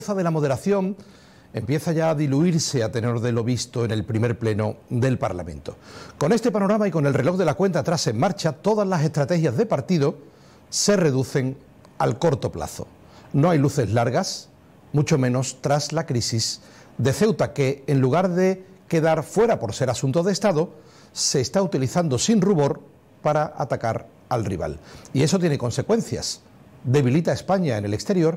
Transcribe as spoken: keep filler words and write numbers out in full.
de la moderación empieza ya a diluirse a tenor de lo visto en el primer pleno del Parlamento. Con este panorama y con el reloj de la cuenta atrás en marcha, todas las estrategias de partido se reducen al corto plazo. No hay luces largas, mucho menos tras la crisis de Ceuta, que en lugar de quedar fuera por ser asunto de Estado, se está utilizando sin rubor para atacar al rival. Y eso tiene consecuencias. Debilita a España en el exterior